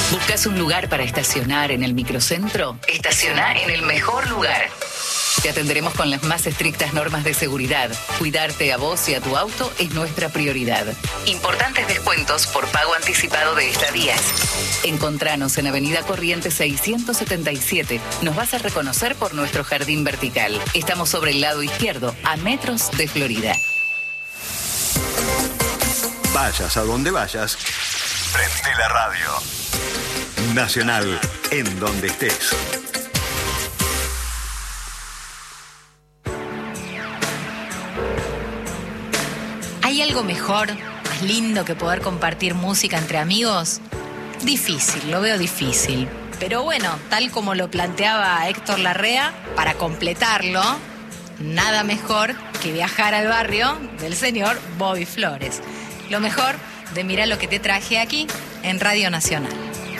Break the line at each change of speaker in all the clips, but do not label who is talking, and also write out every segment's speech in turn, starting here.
¿Buscas un lugar para estacionar en el microcentro? Estaciona en el mejor lugar. Te atenderemos con las más estrictas normas de seguridad. Cuidarte a vos y a tu auto es nuestra prioridad. Importantes descuentos por pago anticipado de estadías. Encontranos en Avenida Corrientes 677. Nos vas a reconocer por nuestro jardín vertical. Estamos sobre el lado izquierdo, a metros de Florida.
Vayas a donde vayas, prende la radio. Nacional, en donde estés.
¿Hay algo mejor, más lindo que poder compartir música entre amigos? Difícil, lo veo difícil. Pero bueno, tal como lo planteaba Héctor Larrea, para completarlo, nada mejor que viajar al barrio del señor Bobby Flores. Lo mejor de mirar lo que te traje aquí en Radio Nacional.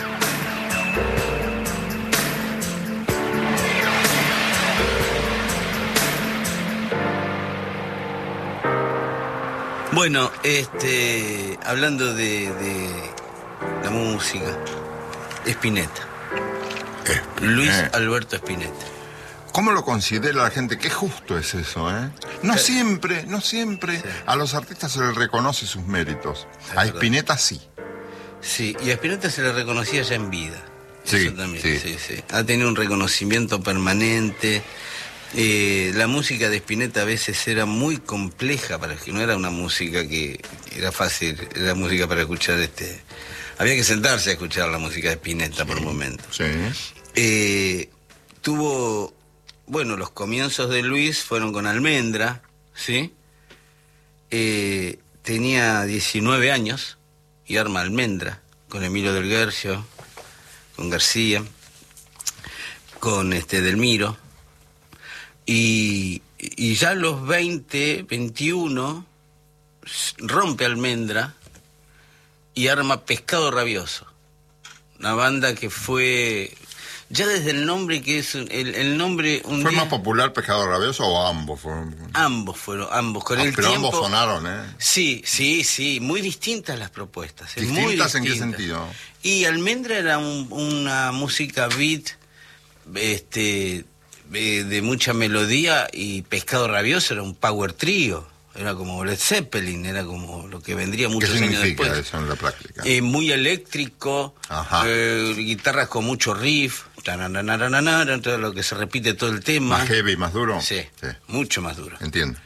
Bueno, hablando de la música, Spinetta. Luis Alberto Spinetta.
¿Cómo lo considera la gente? Qué justo es eso, ¿eh? No siempre sí. A los artistas se les reconoce sus méritos. A Spinetta sí.
Sí, y a Spinetta se le reconocía ya en vida.
Sí,
eso también, sí. Ha tenido un reconocimiento permanente. La música de Spinetta a veces era muy compleja, para que no era una música que era fácil, era música para escuchar había que sentarse a escuchar la música de Spinetta por momentos.
Sí.
Tuvo, los comienzos de Luis fueron con Almendra, ¿sí? Tenía 19 años y arma Almendra, con Emilio del Guercio, con García, con Delmiro. Y ya a los 20, 21, rompe Almendra y arma Pescado Rabioso. Una banda que fue, ya desde el nombre que es, el nombre...
¿Fue más popular Pescado Rabioso o ambos fueron?
Ambos. Con el
pero
tiempo,
ambos sonaron, ¿eh?
Sí. Muy distintas las propuestas.
¿Distintas en qué sentido?
Y Almendra era una música beat, de mucha melodía, y Pescado Rabioso era un power trío, era como Led Zeppelin, era como lo que vendría muchos años después. ¿Qué
significa eso en la práctica?
Muy eléctrico, guitarras con mucho riff, todo lo que se repite todo el tema.
¿Más heavy, más duro?
Sí, mucho más duro.
Entiendo.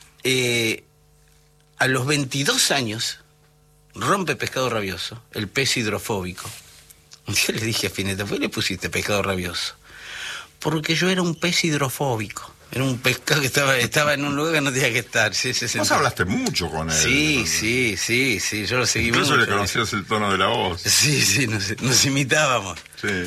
A los 22 años rompe Pescado Rabioso, el pez hidrofóbico. Un día le dije a Spinetta, ¿por qué le pusiste Pescado Rabioso? Porque yo era un pez hidrofóbico. Era un pescado que estaba en un lugar que no tenía que estar.
Vos hablaste mucho con él.
Sí, yo lo seguí mucho.
Incluso le conocías el tono de la voz.
Sí, nos imitábamos.
Sí.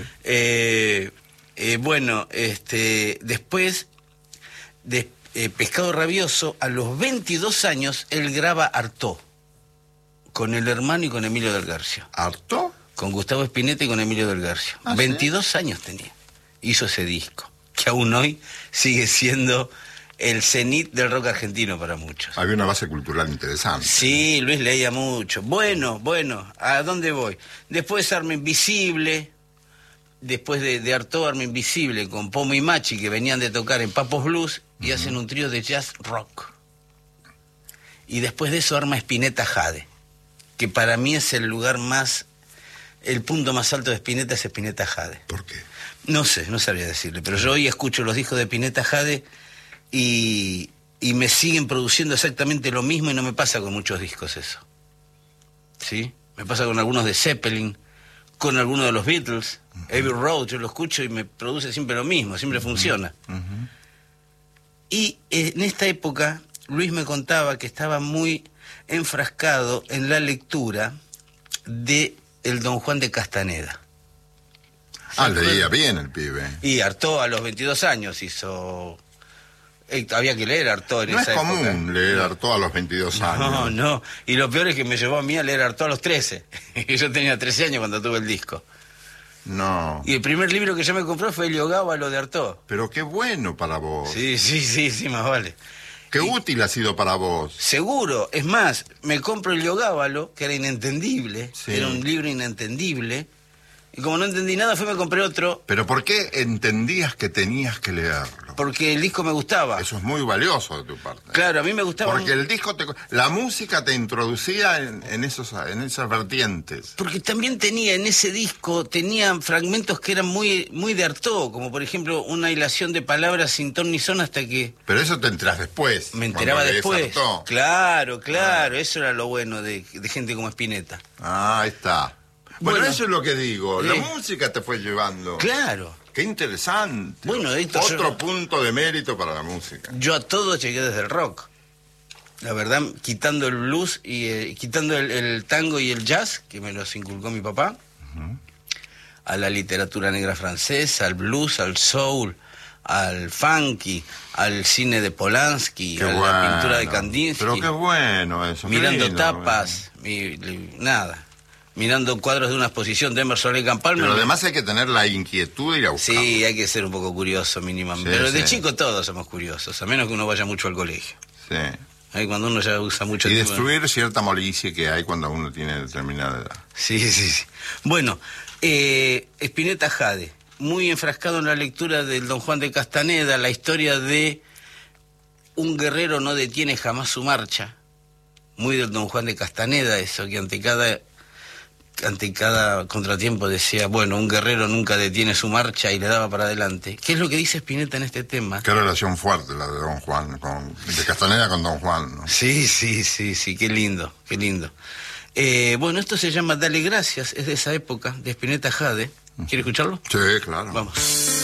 Después de Pescado Rabioso, a los 22 años, él graba Artaud, con el hermano y con Emilio del Guercio.
¿Artaud?
Con Gustavo Spinetta y con Emilio del Guercio. 22 años tenía. Hizo ese disco, que aún hoy sigue siendo el cenit del rock argentino para muchos.
Había una base cultural interesante.
Sí, Luis leía mucho. Bueno, ¿a dónde voy? Después Arma Invisible, después de Artaud, Arma Invisible, con Pomo y Machi, que venían de tocar en Papos Blues, y hacen un trío de jazz rock. Y después de eso arma Spinetta Jade, que para mí es el punto más alto de Spinetta es Spinetta Jade.
¿Por qué?
No sé, no sabría decirle, pero yo hoy escucho los discos de Spinetta Jade y me siguen produciendo exactamente lo mismo, y no me pasa con muchos discos eso. ¿Sí? Me pasa con algunos de Zeppelin, con algunos de los Beatles, Abbey Road, yo lo escucho y me produce siempre lo mismo, siempre funciona. Y en esta época, Luis me contaba que estaba muy enfrascado en la lectura de el Don Juan de Castaneda.
Leía bien el pibe.
Y Artaud a los 22 años hizo... había que leer Artaud en esa época.
No es común leer Artaud a los 22 años.
No. Y lo peor es que me llevó a mí a leer Artaud a los 13. Yo tenía 13 años cuando tuve el disco.
No.
Y el primer libro que yo me compré fue Heliogábalo de Artaud.
Pero qué bueno para vos.
Sí, más vale.
Qué útil ha sido para vos.
Seguro. Es más, me compro Heliogábalo, que era inentendible.
Sí.
Era un libro inentendible. Y como no entendí nada, me compré otro.
¿Pero por qué entendías que tenías que leerlo?
Porque el disco me gustaba.
Eso es muy valioso de tu parte.
Claro, a mí me gustaba.
Porque el disco la música te introducía en esas vertientes.
Porque también tenía en ese disco, tenían fragmentos que eran muy, muy de Artaud, como por ejemplo una hilación de palabras sin ton ni son hasta que...
Pero eso te enterás después.
Me enteraba después.
Artaud.
Claro, eso era lo bueno de gente como Spinetta.
Ah, ahí está. Bueno, eso es lo que digo.
Sí.
La música te fue llevando.
Claro.
Qué interesante.
Bueno,
otro punto de mérito para la música.
Yo a todo llegué desde el rock. La verdad, quitando el blues y quitando el tango y el jazz, que me los inculcó mi papá, a la literatura negra francesa, al blues, al soul, al funky, al cine de Polanski, la pintura de Kandinsky.
Pero qué bueno eso.
Mirando
lindo,
tapas, nada. Mirando cuadros de una exposición de Emerson Lake and Palmer.
Pero además hay que tener la inquietud de ir a buscar.
Sí, hay que ser un poco curioso mínimamente.
Sí,
pero de
sí.
chico todos somos curiosos, a menos que uno vaya mucho al colegio.
Sí.
Ahí cuando uno ya usa mucho
Y
tiempo.
destruir cierta molicie que hay cuando uno tiene determinada edad.
Sí. Bueno, Spinetta Jade, muy enfrascado en la lectura del Don Juan de Castaneda, la historia de un guerrero no detiene jamás su marcha. Muy del Don Juan de Castaneda, eso, que ante cada contratiempo decía, bueno, un guerrero nunca detiene su marcha y le daba para adelante. ¿Qué es lo que dice Spinetta en este tema?
Qué relación fuerte la de Don Juan, de Castaneda con Don Juan, ¿no?
Sí, qué lindo. Bueno, esto se llama Dale Gracias, es de esa época, de Spinetta Jade. ¿Quiere escucharlo?
Sí, claro.
Vamos.